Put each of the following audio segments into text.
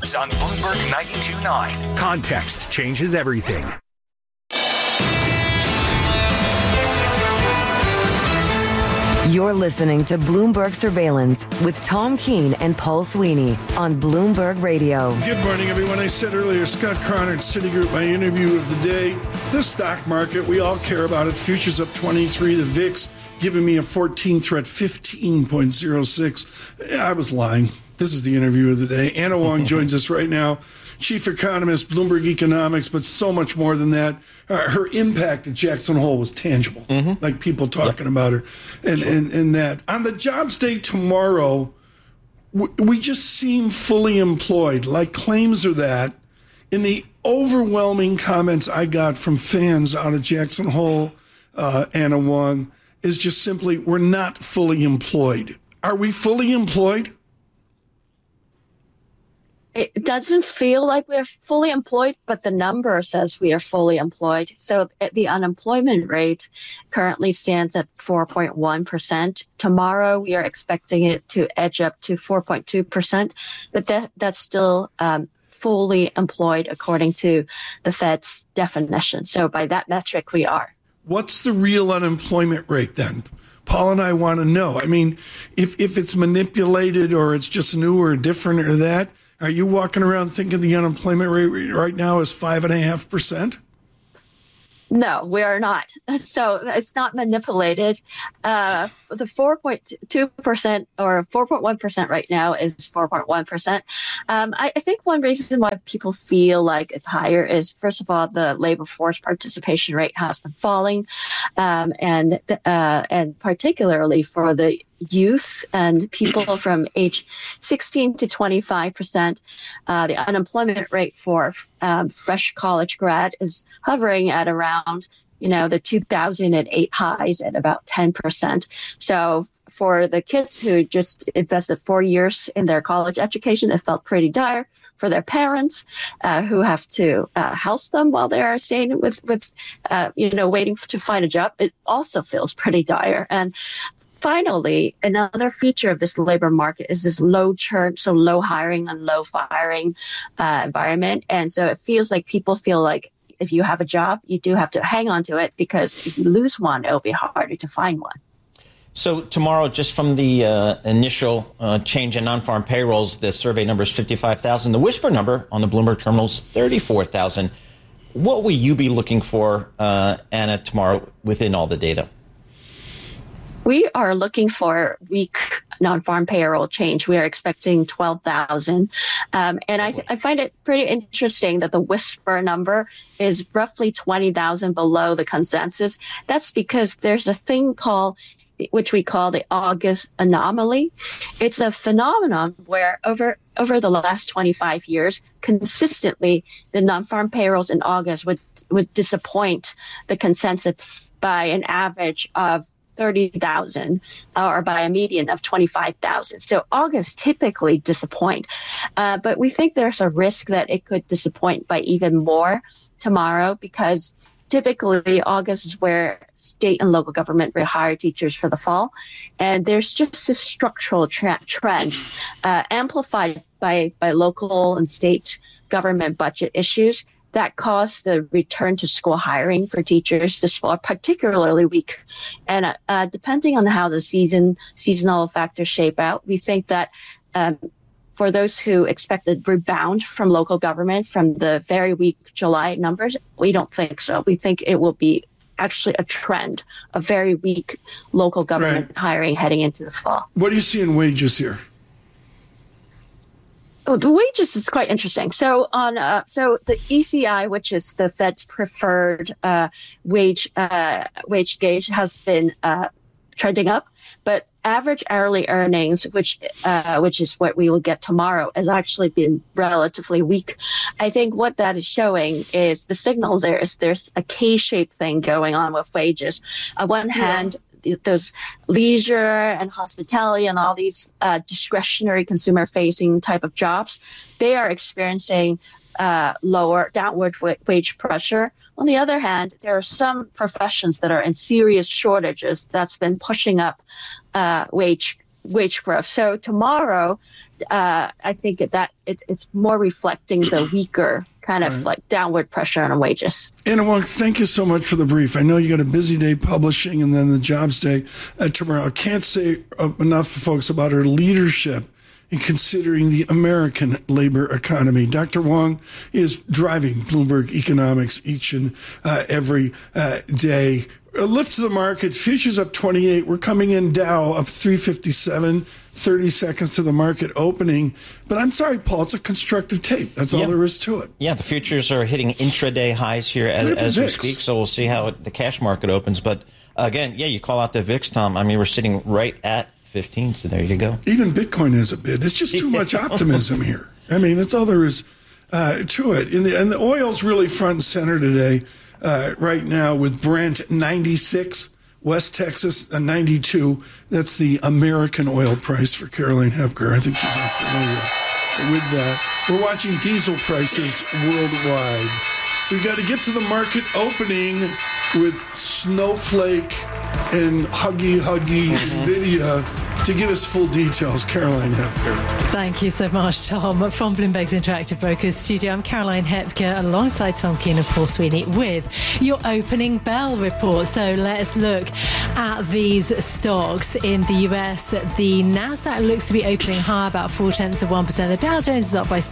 News on Bloomberg 92.9. Context changes everything. You're listening to Bloomberg Surveillance with Tom Keene and Paul Sweeney on Bloomberg Radio. Good morning, everyone. I said earlier, Scott Cronert, Citigroup, my interview of the day. The stock market, we all care about it. Futures up 23, the VIX giving me a 14 threat, 15.06. I was lying. This is the interview of the day. Anna Wong joins us right now, chief economist, Bloomberg Economics, but so much more than that. Her impact at Jackson Hole was tangible, like people talking about her. And that. On the jobs day tomorrow, we just seem fully employed, like claims are that. In the overwhelming comments I got from fans out of Jackson Hole, Anna Wong, is just simply, we're not fully employed. Are we fully employed? It doesn't feel like we're fully employed, but the number says we are fully employed. So the unemployment rate currently stands at 4.1%. Tomorrow, we are expecting it to edge up to 4.2%, but that's still fully employed according to the Fed's definition. So by that metric, we are. What's the real unemployment rate then? Paul and I want to know. I mean, if it's manipulated or it's just new or different or that, are you walking around thinking the unemployment rate right now is 5.5%? No, we are not. So it's not manipulated. The 4.2% or 4.1% right now is 4.1%. I think one reason why people feel like it's higher is, first of all, the labor force participation rate has been falling, and particularly for the youth and people from age 16 to 25%. The unemployment rate for fresh college grad is hovering at around, the 2008 highs at about 10%. So for the kids who just invested 4 years in their college education, it felt pretty dire. For their parents who have to house them while they are staying with waiting to find a job, it also feels pretty dire. And finally, another feature of this labor market is this low churn, so low hiring and low firing environment. And so it feels like people feel like if you have a job, you do have to hang on to it, because if you lose one, it'll be harder to find one. So tomorrow, just from the initial change in non-farm payrolls, the survey number is 55,000. The whisper number on the Bloomberg terminals, 34,000. What will you be looking for, Anna, tomorrow within all the data? We are looking for weak non-farm payroll change. We are expecting 12,000. And I find it pretty interesting that the whisper number is roughly 20,000 below the consensus. That's because there's a thing which we call the August anomaly. It's a phenomenon where over the last 25 years, consistently, the non-farm payrolls in August would disappoint the consensus by an average of 30,000 or by a median of 25,000. So August typically disappoint. But we think there's a risk that it could disappoint by even more tomorrow, because typically August is where state and local government rehire teachers for the fall. And there's just this structural trend amplified by local and state government budget issues that caused the return to school hiring for teachers this fall particularly weak. And depending on how the seasonal factors shape out, we think that for those who expect a rebound from local government from the very weak July numbers, we don't think so. We think it will be actually a trend of very weak local government hiring heading into the fall. What do you see in wages here? Oh, the wages is quite interesting. So so the ECI, which is the Fed's preferred wage gauge, has been trending up, but average hourly earnings, which is what we will get tomorrow, has actually been relatively weak. I think what that is showing is the signal there's a K-shaped thing going on with wages. On one hand, those leisure and hospitality and all these discretionary consumer-facing type of jobs, they are experiencing lower downward wage pressure. On the other hand, there are some professions that are in serious shortages that's been pushing up wage wage growth. So tomorrow, I think that it's more reflecting the weaker kind of like downward pressure on wages. Anna Wong, thank you so much for the brief. I know you got a busy day publishing and then the jobs day tomorrow. I can't say enough, folks, about her leadership in considering the American labor economy. Dr. Wong is driving Bloomberg Economics each and every day. A lift to the market, futures up 28. We're coming in Dow up 357, 30 seconds to the market opening. But I'm sorry, Paul, it's a constructive tape. That's all there is to it. Yeah, the futures are hitting intraday highs here as we speak, so we'll see how the cash market opens. But again, you call out the VIX, Tom. I mean, we're sitting right at 15, so there you go. Even Bitcoin has a bid. It's just too much optimism here. I mean, that's all there is to it. And the oil's really front and center today. Right now with Brent 96, West Texas 92. That's the American oil price for Caroline Hepker. I think she's unfamiliar with that. We're watching diesel prices worldwide. We've got to get to the market opening with Snowflake and Huggy NVIDIA to give us full details. Caroline Hepker. Thank you so much, Tom. From Bloomberg's Interactive Brokers studio, I'm Caroline Hepker alongside Tom Keene and Paul Sweeney with your opening bell report. So let's look at these stocks in the US. The Nasdaq looks to be opening higher, about 0.4%. The Dow Jones is up by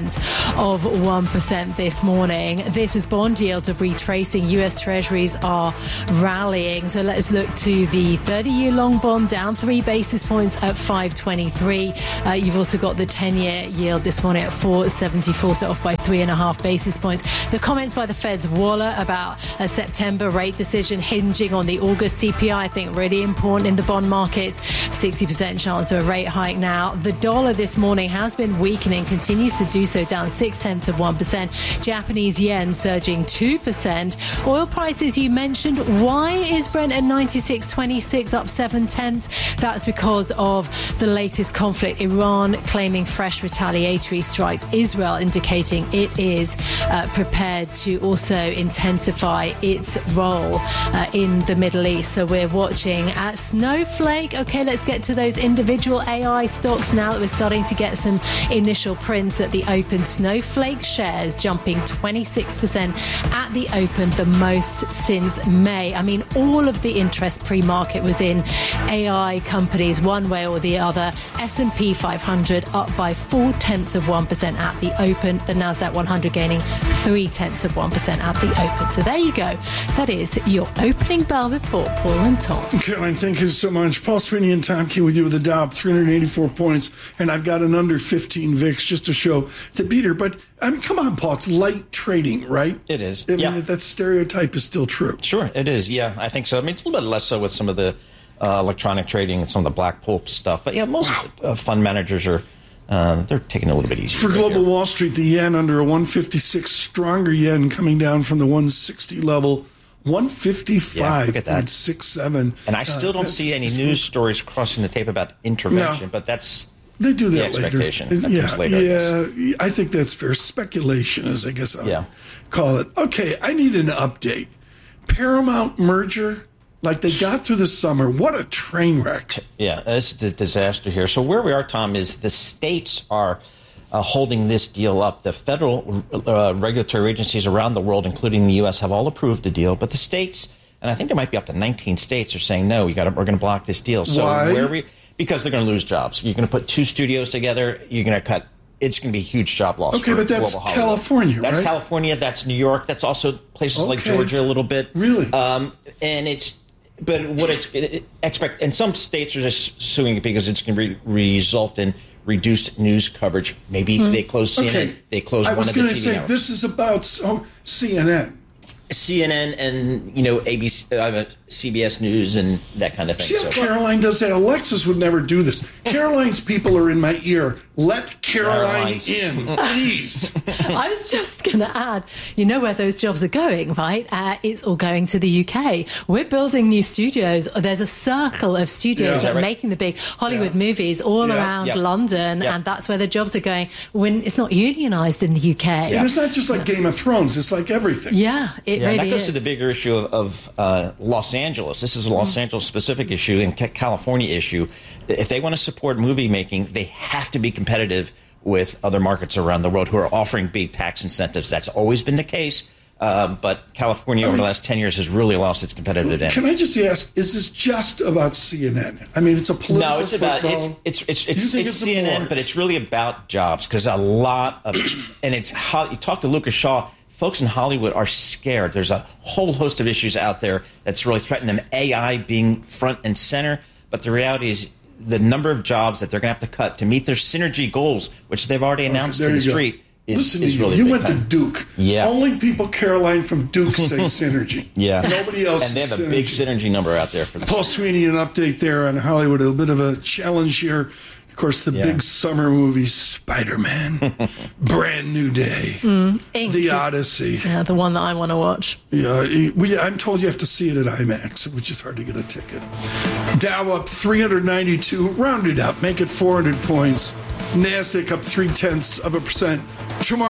0.6% this morning. This is bond yields are retracing. US Treasuries are rallying. So let's look to the 30-year long bond down 3 basis points at 5.23. You've also got the 10-year yield this morning at 4.74, so off by 3.5 basis points. The comments by the Fed's Waller about a September rate decision hinging on the August CPI, I think really important in the bond markets. 60% chance of a rate hike now. The dollar this morning has been weakening, continues to do so, down 0.6%. Japanese yen surging 2%. Oil prices you mentioned. Why is Brent at 96.26 up 0.7? That's because of the latest conflict. Iran claiming fresh retaliatory strikes. Israel indicating it is prepared to also intensify its role in the Middle East. So we're watching at Snowflake. Okay, let's get to those individual AI stocks now that we're starting to get some initial prints at the open. Snowflake shares jumping 26% at the open, the most since May. I mean, all of the interest pre-market was in AI companies one way or the other. S&P 500 up by 0.4% at the open. The Nasdaq 100 gaining 0.3% at the open. So there you go. That is your opening bell report, Paul and Tom. Caroline, thank you so much. Paul Sweeney and Tom Keene with you with the Dow up 384 points, and I've got an under 15 VIX just to show the beater. But I mean, come on, Paul. It's light trading, right? It is. I mean, that stereotype is still true. Sure, it is. Yeah, I think so. I mean, it's a little bit less so with some of the electronic trading and some of the black pulp stuff. But yeah, most fund managers are they're taking it a little bit easier. For Global Wall Street, the yen under a 156, stronger yen coming down from the 160 level. 155.67. And I still don't see any news stories crossing the tape about intervention, but that's they do that the expectation. Later. That comes later, I think that's fair. Speculation, as I guess I'll call it. Okay, I need an update. Paramount merger, like they got through the summer. What a train wreck. Yeah, it's a disaster here. So where we are, Tom, is the states are holding this deal up. The federal regulatory agencies around the world, including the U.S., have all approved the deal. But the states, and I think there might be up to 19 states, are saying, no, we're going to block this deal. So why? Because they're going to lose jobs. You're going to put 2 studios together. You're going to cut. It's going to be a huge job loss. Okay, but that's California, right? That's California. That's New York. That's also places like Georgia a little bit. Really? And it's. But what and some states are just suing it because it's going to result in reduced news coverage. Maybe they close CNN. Okay. They close one of the TV I was going to say, networks. this is about CNN. CNN and, ABC, CBS News and that kind of thing. See how Caroline does that? Alexis would never do this. Caroline's people are in my ear Let Caroline in, please. I was just going to add, you know where those jobs are going, right? It's all going to the UK. We're building new studios. There's a circle of studios that are making the big Hollywood movies all around London, and that's where the jobs are going. When it's not unionised in the UK. And it's not just like Game of Thrones. It's like everything. Yeah, it really that goes is. to the bigger issue of Los Angeles. This is a Los Angeles specific issue and California issue. If they want to support movie making, they have to be competitive with other markets around the world who are offering big tax incentives. That's always been the case. But California over the last 10 years has really lost its competitive advantage. Can I just ask, is this just about CNN? I mean, it's a political No, it's about it's CNN, but it's really about jobs because a lot of and it's you talk to Lucas Shaw. Folks in Hollywood are scared. There's a whole host of issues out there that's really threatening them. AI being front and center, but the reality is the number of jobs that they're going to have to cut to meet their synergy goals, which they've already announced to the street. Is really you big went time. to Duke. Yeah. Only people, Caroline, from Duke say synergy. Yeah. Nobody else. And they have a big synergy number out there for this. Paul Sweeney, an update there on Hollywood. A bit of a challenge here. Of course, the big summer movie, Spider-Man. Brand New Day. The Odyssey. Yeah, the one that I want to watch. Yeah, I'm told you have to see it at IMAX, which is hard to get a ticket. Dow up 392, round it up, make it 400 points. NASDAQ up 0.3%. Tomorrow.